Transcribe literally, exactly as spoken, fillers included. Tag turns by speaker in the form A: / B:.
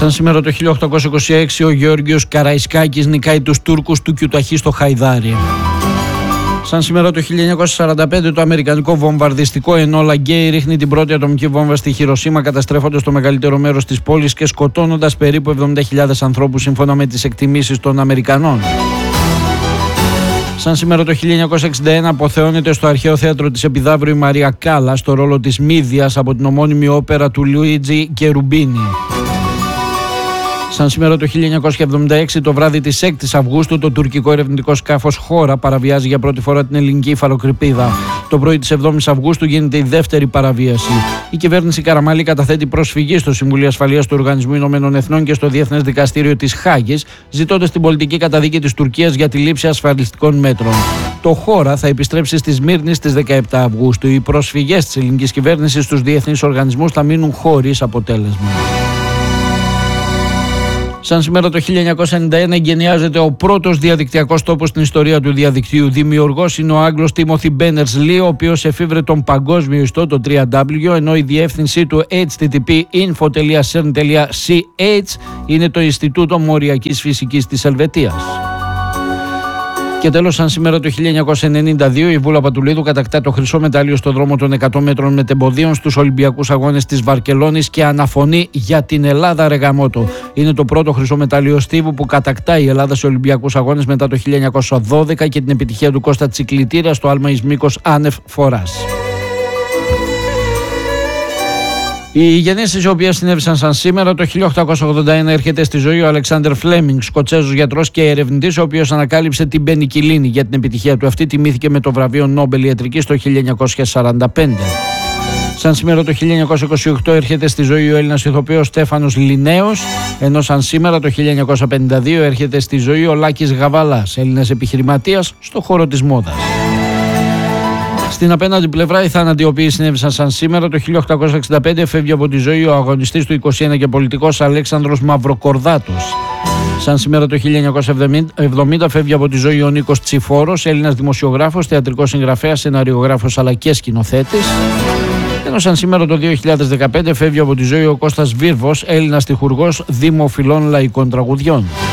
A: Σαν σήμερα το χίλια οκτακόσια είκοσι έξι ο Γεώργιος Καραϊσκάκης νικάει τους Τούρκους του Κιουταχή στο Χαϊδάρι. Σαν σήμερα το χίλια εννιακόσια σαράντα πέντε το αμερικανικό βομβαρδιστικό Ενόλα Γκέι ρίχνει την πρώτη ατομική βόμβα στη Χιροσίμα, καταστρέφοντας το μεγαλύτερο μέρος της πόλης και σκοτώνοντας περίπου εβδομήντα χιλιάδες ανθρώπους σύμφωνα με τις εκτιμήσεις των Αμερικανών. Σαν σήμερα το χίλια εννιακόσια εξήντα ένα αποθεώνεται στο αρχαίο θέατρο της Επιδαύρου η Μαρία Κάλλα στο ρόλο της Μύδιας από την ομώνυμη όπερα του Λουίτζι Κερουμπίνι. Σαν σήμερα το χίλια εννιακόσια εβδομήντα έξι το βράδυ της έκτης Αυγούστου το τουρκικό ερευνητικό σκάφος Χώρα παραβιάζει για πρώτη φορά την ελληνική υφαλοκρηπίδα. Το πρωί της εβδόμης Αυγούστου γίνεται η δεύτερη παραβίαση. Η κυβέρνηση Καραμαλή καταθέτει προσφυγή στο Συμβουλίο Ασφαλείας του Οργανισμού Ηνωμένων Εθνών και στο Διεθνές Δικαστήριο της Χάγης, ζητώντας την πολιτική καταδίκη της Τουρκίας για τη λήψη ασφαλιστικών μέτρων. Το Χώρα θα επιστρέψει στη Σμύρνη στις δεκαεπτά Αυγούστου. Οι προσφυγές της ελληνικής κυβέρνησης στους διεθνείς οργανισμούς θα μείνουν χωρίς αποτέλεσμα. Σαν σήμερα το χίλια εννιακόσια ενενήντα ένα εγκαινιάζεται ο πρώτος διαδικτυακός τόπος στην ιστορία του διαδικτύου. Δημιουργός είναι ο Άγγλος Τίμοθι Μπένερς-Λι, ο οποίος εφήβρε τον παγκόσμιο ιστό, το double-u double-u double-u, ενώ η διεύθυνσή του έιτς τι τι πι info τελεία σερν τελεία σι έιτς είναι το Ινστιτούτο Μοριακής Φυσικής της Ελβετίας. Και τέλος, σαν σήμερα το χίλια εννιακόσια ενενήντα δύο, η Βούλα Πατουλίδου κατακτά το χρυσό μετάλλιο στο δρόμο των εκατό μέτρων μετεμποδίων στους Ολυμπιακούς Αγώνες της Βαρκελόνης και αναφωνεί για την Ελλάδα ρε γαμώτο. Είναι το πρώτο χρυσό μετάλλιο στίβου που κατακτάει η Ελλάδα σε Ολυμπιακούς Αγώνες μετά το χίλια εννιακόσια δώδεκα και την επιτυχία του Κώστα Τσικλητήρα στο άλμα εις μήκος άνευ φοράς. Οι γεννήσεις οι οποίες συνέβησαν σαν σήμερα το χίλια οκτακόσια ογδόντα ένα έρχεται στη ζωή ο Αλεξάντερ Φλέμινγκ, Σκοτσέζος γιατρός και ερευνητής, ο οποίος ανακάλυψε την πενικυλίνη. Για την επιτυχία του αυτή τιμήθηκε με το βραβείο Νόμπελ Ιατρικής το χίλια εννιακόσια σαράντα πέντε. Σαν σήμερα το χίλια εννιακόσια είκοσι οκτώ έρχεται στη ζωή ο Έλληνας ηθοποιός Στέφανος Λινέος, ενώ σαν σήμερα το χίλια εννιακόσια πενήντα δύο έρχεται στη ζωή ο Λάκης Γαβαλάς, Έλληνας επιχειρηματίας στο χώρο της μόδας. Στην απέναντι πλευρά, οι θάνατοι οι οποίοι συνέβησαν σαν σήμερα το χίλια οκτακόσια εξήντα πέντε φεύγει από τη ζωή ο αγωνιστής του είκοσι ένα και πολιτικός Αλέξανδρος Μαυροκορδάτος. Σαν σήμερα το χίλια εννιακόσια εβδομήντα φεύγει από τη ζωή ο Νίκος Τσιφόρος, Έλληνας δημοσιογράφος, θεατρικός συγγραφέας, σεναριογράφος αλλά και σκηνοθέτης. Ενώ σαν σήμερα το δύο χιλιάδες δεκαπέντε φεύγει από τη ζωή ο Κώστας Βίρβος, Έλληνας τυχουργός δημοφιλών λαϊκών τραγουδιών.